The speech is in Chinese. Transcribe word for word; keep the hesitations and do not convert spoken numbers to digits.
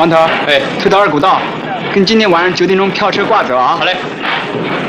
王头， 哎， 退到二古道，跟今天晚上九点钟票车挂走啊。 好嘞。